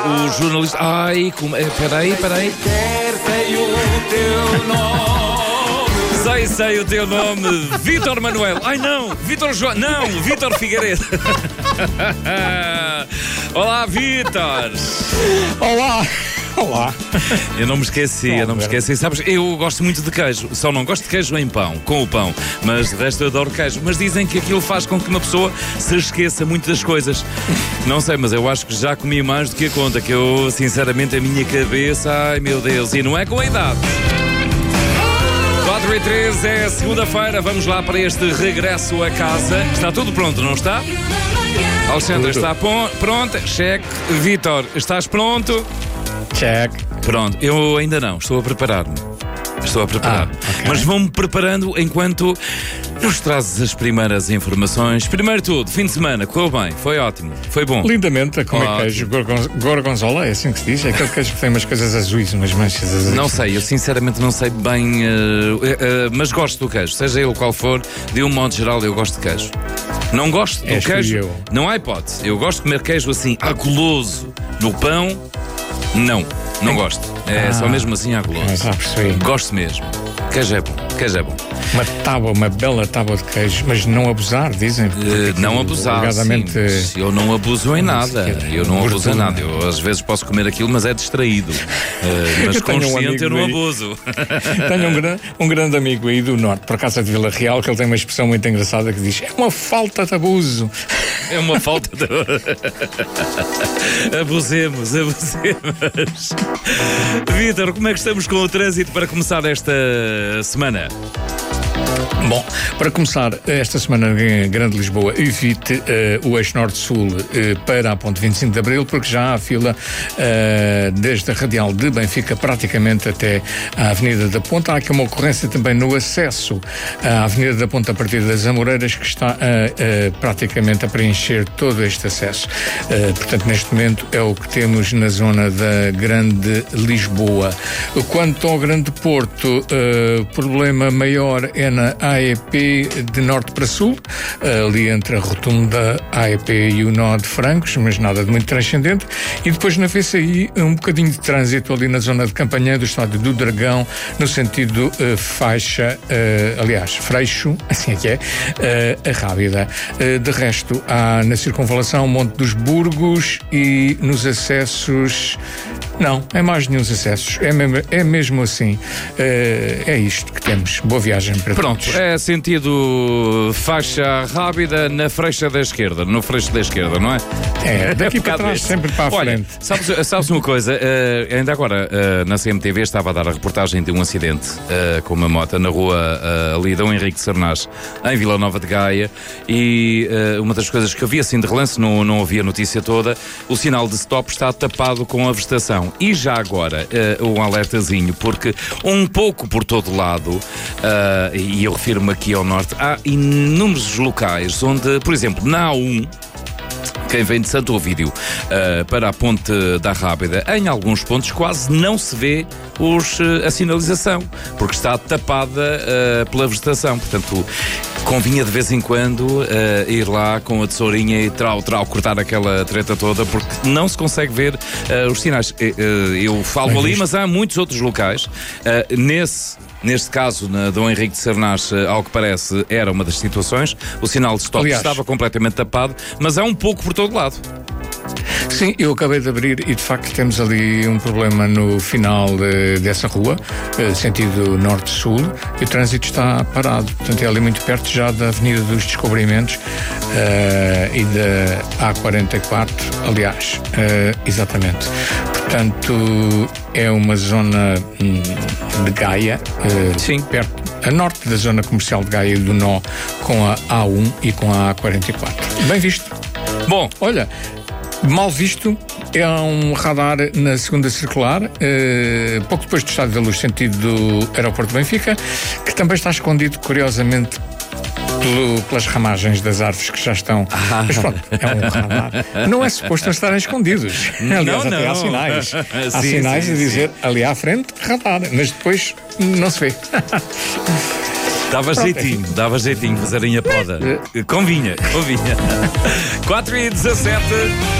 o jornalista. Ai, como. Peraí. Sei o teu nome. Sei o teu nome. Vítor Manuel. Ai não, Vítor João. Não, Vítor Figueiredo. Olá, Vítor. Olá. Eu não me esqueci. Sabes, eu gosto muito de queijo. Só não gosto de queijo em pão, com o pão. Mas de resto eu adoro queijo. Mas dizem que aquilo faz com que uma pessoa se esqueça muito das coisas. Não sei, mas eu acho que já comi mais do que a conta. Que eu, sinceramente, a minha cabeça... Ai, meu Deus. E não é com a idade. 4:03 é segunda-feira. Vamos lá para este regresso a casa. Está tudo pronto, não está? Alexandra está pronta. Cheque. Vítor, estás pronto? Check. Pronto, eu ainda não, estou a preparar-me. Okay. Mas vou-me preparando enquanto nos trazes as primeiras informações. Primeiro tudo, fim de semana, correu bem, foi ótimo, foi bom. Lindamente a comer queijo gorgonzola, é assim que se diz? É aquele queijo que tem umas coisas azuis, umas manchas azuis. Não sei, eu sinceramente não sei bem, mas gosto do queijo, seja ele qual for, de um modo geral eu gosto de queijo. Não gosto do queijo, não há hipótese. Eu gosto de comer queijo assim, aguloso, no pão, não gosto. É só mesmo assim aguloso. Já percebi. Gosto mesmo. Queijo é bom. Uma bela tábua de queijo, mas não abusar, dizem. Não abusar, sim. Eu não abuso em nada. Eu às vezes posso comer aquilo, mas é distraído. Mas consciente eu não abuso. Tenho um grande amigo aí do Norte, por acaso é de Vila Real, que ele tem uma expressão muito engraçada que diz: é uma falta de abuso. É uma falta de... Abusemos. Vítor, como é que estamos com o trânsito para começar esta semana? Bom, para começar esta semana em Grande Lisboa, evite o eixo Norte-Sul para a ponte 25 de Abril, porque já há fila desde a Radial de Benfica praticamente até a Avenida da Ponte. Há aqui uma ocorrência também no acesso à Avenida da Ponte a partir das Amoreiras, que está praticamente a preencher todo este acesso. Portanto, neste momento é o que temos na zona da Grande Lisboa. Quanto ao Grande Porto, o problema maior é na AEP de norte para sul, ali entre a rotunda AEP e o nó de Francos, mas nada de muito transcendente. E depois na VCI, um bocadinho de trânsito ali na zona de Campanhã do Estádio do Dragão, no sentido Freixo, assim é que é, a Rábida. De resto, há na circunvalação Monte dos Burgos e nos acessos... Não, é mais nenhum acessos. É mesmo assim. É isto que temos. Boa viagem para todos. Pronto, é sentido faixa Rábida na freixa da esquerda, no freixo da esquerda, não é? É, daqui para trás, sempre para a frente. Sabes uma coisa? Ainda agora, na CMTV estava a dar a reportagem de um acidente com uma moto na rua ali Dom Henrique de Sernás, em Vila Nova de Gaia, e uma das coisas que eu vi assim de relance, não ouvi a notícia toda, o sinal de stop está tapado com a vegetação. E já agora, um alertazinho, porque um pouco por todo lado, e eu refiro-me aqui ao norte, há inúmeros locais onde, por exemplo, na A1, quem vem de Santo Ovídio para a ponte da Rábida, em alguns pontos quase não se vê a sinalização, porque está tapada pela vegetação. Portanto, convinha de vez em quando ir lá com a tesourinha e trau, cortar aquela treta toda, porque não se consegue ver os sinais. Eu falo ali, mas há muitos outros locais. Neste caso, na Dom Henrique de Sernás, ao que parece, era uma das situações. O sinal de stop estava completamente tapado, mas é um pouco por todo lado. Sim, eu acabei de abrir e de facto temos ali um problema no final dessa rua, sentido norte-sul, e o trânsito está parado. Portanto, é ali muito perto já da Avenida dos Descobrimentos e da A44, aliás, exatamente. Portanto, é uma zona de Gaia, perto, a norte da zona comercial de Gaia e do nó, com a A1 e com a A44. Bem visto. Bom, olha, mal visto é um radar na segunda circular, pouco depois do Estádio da Luz, sentido do Aeroporto de Benfica, que também está escondido, curiosamente, pelas ramagens das árvores que já estão. Mas pronto, é um radar. Não é suposto estarem escondidos. Aliás, até há sinais. Há sinais a dizer ali à frente, radar, mas depois não se vê. Dava jeitinho fazerem a poda. Convinha. 4:17.